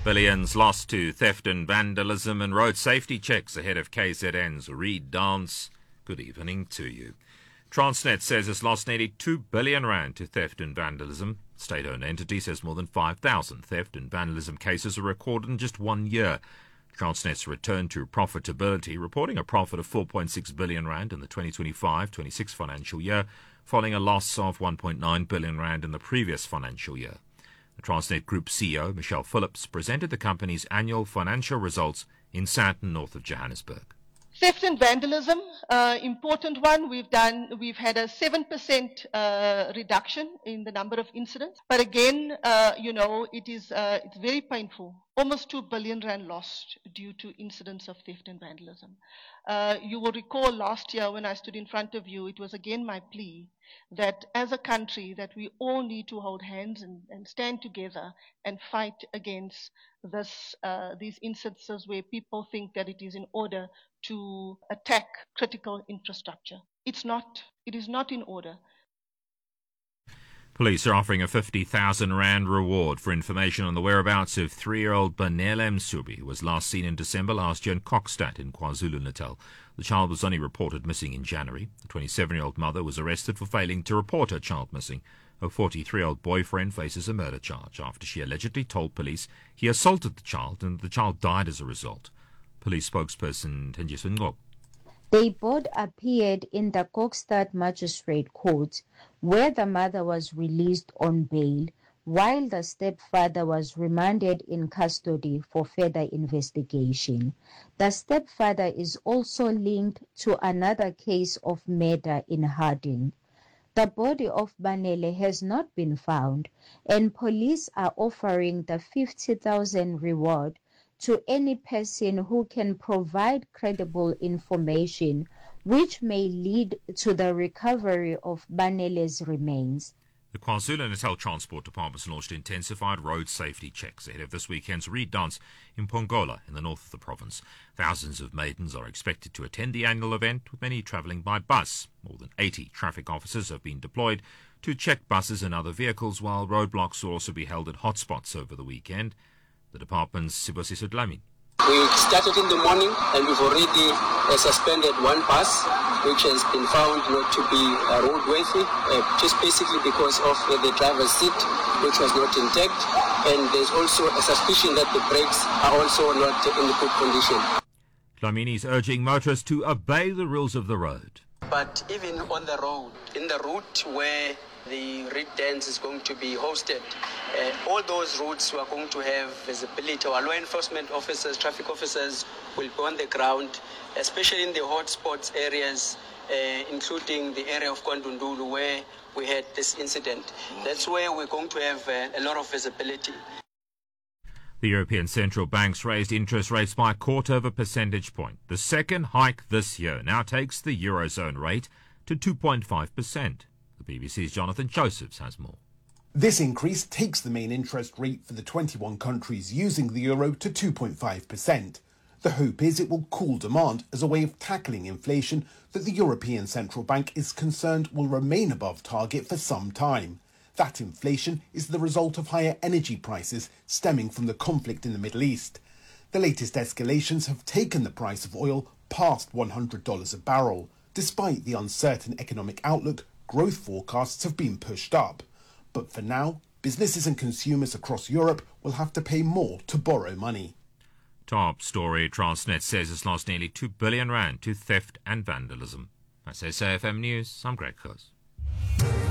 Billions lost to theft and vandalism and road safety checks ahead of KZN's Reed Dance. Good evening to you. Transnet says it's lost nearly 2 billion rand to theft and vandalism. State-owned entity says more than 5,000 theft and vandalism cases are recorded in just 1 year. Transnet's returned to profitability, reporting a profit of 4.6 billion rand in the 2025-26 financial year, following a loss of 1.9 billion rand in the previous financial year. The Transnet Group CEO, Michelle Phillips, presented the company's annual financial results in Sandton, north of Johannesburg. Theft and vandalism, important one. We've had a 7% reduction in the number of incidents. But again, it's very painful. Almost 2 billion rand lost due to incidents of theft and vandalism. You will recall last year when I stood in front of you, it was again my plea that as a country that we all need to hold hands and stand together and fight against these instances where people think that it is in order to attack critical infrastructure. It is not in order. Police are offering a 50,000 rand reward for information on the whereabouts of 3-year-old Banele Msubi, who was last seen in December last year in Kokstad in KwaZulu-Natal. The child was only reported missing in January. The 27-year-old mother was arrested for failing to report her child missing. Her 43-year-old boyfriend faces a murder charge after she allegedly told police he assaulted the child and the child died as a result. Police spokesperson Thenjiswa Ngcobo. They both appeared in the Kokstad Magistrate Court, where the mother was released on bail, while the stepfather was remanded in custody for further investigation. The stepfather is also linked to another case of murder in Harding. The body of Banele has not been found, and police are offering the 50,000 reward to any person who can provide credible information which may lead to the recovery of Banele's remains. The KwaZulu-Natal Transport Department launched intensified road safety checks ahead of this weekend's Reed Dance in Pongola in the north of the province. Thousands of maidens are expected to attend the annual event, with many travelling by bus. More than 80 traffic officers have been deployed to check buses and other vehicles, while roadblocks will also be held at hotspots over the weekend. The department's Sibusiso Dlamini. We started in the morning and we've already suspended one bus which has been found not to be roadworthy, just basically because of the driver's seat which was not intact, and there's also a suspicion that the brakes are also not in the good condition. Dlamini is urging motorists to obey the rules of the road. But even on the road, in the route where the Reed Dance is going to be hosted, all those routes we are going to have visibility. Our law enforcement officers, traffic officers will be on the ground, especially in the hotspots areas, including the area of Kwandundulu where we had this incident. That's where we're going to have a lot of visibility. The European Central Bank's raised interest rates by a quarter of a percentage point. The second hike this year now takes the Eurozone rate to 2.5%. The BBC's Jonathan Josephs has more. This increase takes the main interest rate for the 21 countries using the euro to 2.5%. The hope is it will cool demand as a way of tackling inflation that the European Central Bank is concerned will remain above target for some time. That inflation is the result of higher energy prices stemming from the conflict in the Middle East. The latest escalations have taken the price of oil past $100 a barrel. Despite the uncertain economic outlook, growth forecasts have been pushed up. But for now, businesses and consumers across Europe will have to pay more to borrow money. Top story, Transnet says it's lost nearly 2 billion rand to theft and vandalism. That's SAFM News. I'm Greg Coase.